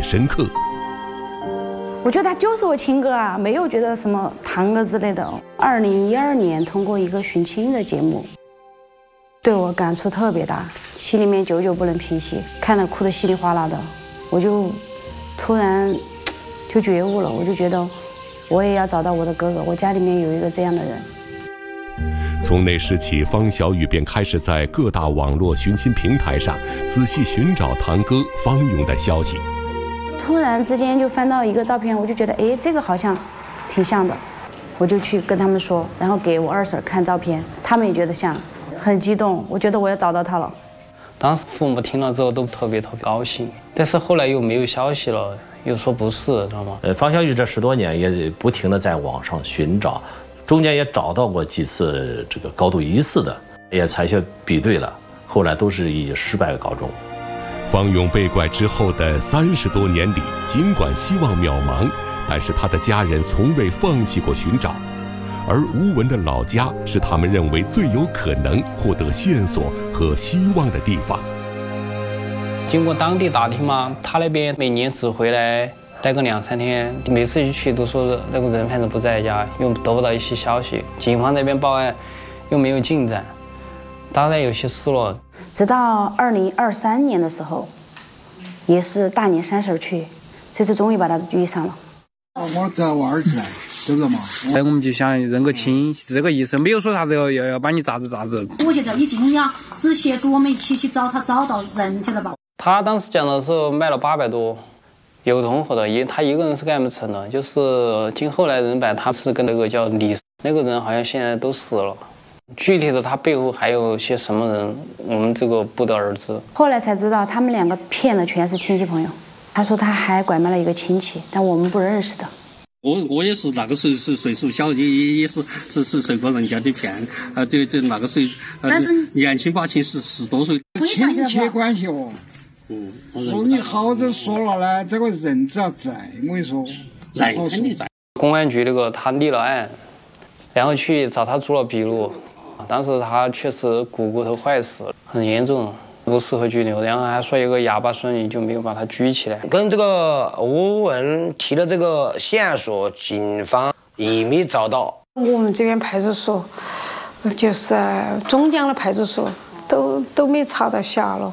深刻。 我觉得他就是我亲哥啊，没有觉得什么堂哥之类的。2012年通过一个寻亲的节目，对我感触特别大，心里面久久不能平息，看得哭得稀里哗啦的，我就突然就觉悟了，我就觉得我也要找到我的哥哥，我家里面有一个这样的人。 从那时起，方小雨便开始在各大网络寻亲平台上仔细寻找堂哥方勇的消息。 突然之间就翻到一个照片，我就觉得，哎，这个好像挺像的，我就去跟他们说，然后给我二婶看照片，他们也觉得像，很激动，我觉得我要找到他了。 当时父母听了之后都特别高兴，但是后来又没有消息了，又说不是，知道吗？ 方小雨这10多年也不停地在网上寻找，中间也找到过几次这个高度疑似的，也采血比对了，后来都是以失败告终。 方勇被拐之后的30多年里，尽管希望渺茫，但是他的家人从未放弃过寻找，而吴文的老家是他们认为最有可能获得线索和希望的地方。 经过当地打听嘛，他那边每年只回来待个2、3天，每次一去都说那个人反正不在家，又得不到一些消息，警方那边报案又没有进展，当然有些失落。 直到2023年的时候，也是大年30去，这次终于把他遇上了。 我找我儿子来，对不对嘛？ 我们就想认个亲，是这个意思，没有说啥子要把你咋子。 我觉得已经要是协助我们一起去找他，找到人，晓得吧？ 他当时讲的时候卖了800多，有同伙的，他一个人是干不成的，就是经后来人摆，他是跟那个叫李，那个人好像现在都死了。具体的他背后还有些什么人，我们这个不得而知。 后来才知道，他们2个骗的全是亲戚朋友。他说他还拐卖了一个亲戚，但我们不认识的。 我也是那个时候是岁数小，也是受过人家的骗啊，对那个时候，但是年轻把亲10多岁， 亲戚关系哦。说你好着说了呢，这个人只要在，我跟你说， 人肯定在。 公安局那个他立了案，然后去找他做了笔录。当时他确实骨头坏死，很严重，不适合拘留，然后还说一个哑巴孙女，就没有把他拘起来。 跟这个吴文提的这个线索，警方也没找到。 我们这边派出所，就是中江的派出所，都没查到下落。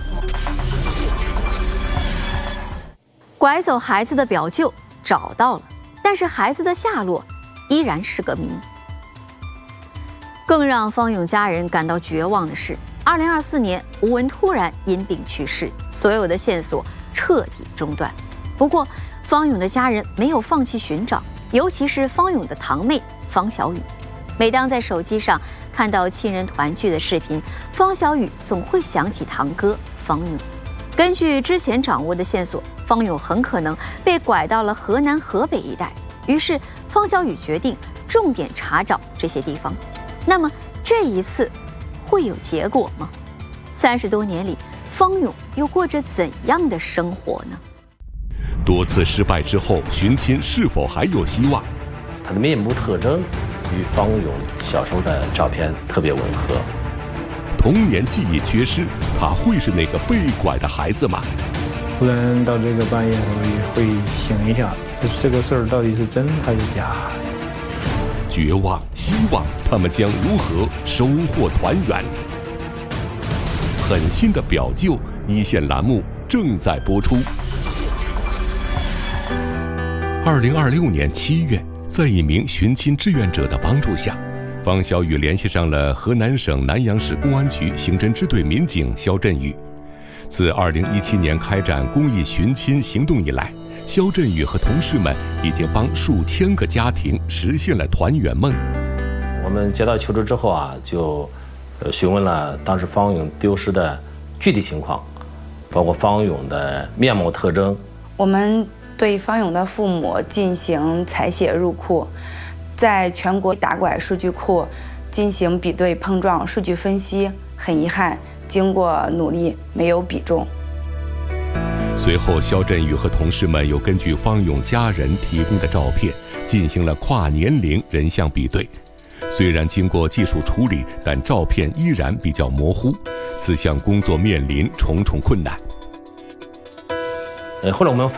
拐走孩子的表舅找到了，但是孩子的下落依然是个谜。更让方勇家人感到绝望的是，2024年吴文突然因病去世，所有的线索彻底中断。不过，方勇的家人没有放弃寻找，尤其是方勇的堂妹方小雨。每当在手机上看到亲人团聚的视频，方小雨总会想起堂哥方勇。根据之前掌握的线索，方勇很可能被拐到了河南、河北一带。于是，方小雨决定重点查找这些地方。那么这一次会有结果吗？30多年里，方勇又过着怎样的生活呢？ 多次失败之后，寻亲是否还有希望？ 他的面部特征与方勇小时候的照片特别吻合。 童年记忆缺失，他会是那个被拐的孩子吗？ 突然到这个半夜后也会醒一下，这个事儿到底是真还是假？ 绝望、希望，他们将如何收获团圆？狠心的表舅一线栏目正在播出。2026年7月，在一名寻亲志愿者的帮助下，方小雨联系上了河南省南阳市公安局刑侦支队民警肖振宇。自2017年开展公益寻亲行动以来，肖振宇和同事们已经帮数千个家庭实现了团圆梦。 我们接到求助之后啊，就询问了当时方勇丢失的具体情况，包括方勇的面貌特征。 我们对方勇的父母进行采血入库，在全国打拐数据库进行比对碰撞数据分析，很遗憾，经过努力没有比中。 随后，肖振宇和同事们又根据方勇家人提供的照片进行了跨年龄人像比对。虽然经过技术处理，但照片依然比较模糊，此项工作面临重重困难。 后来我们发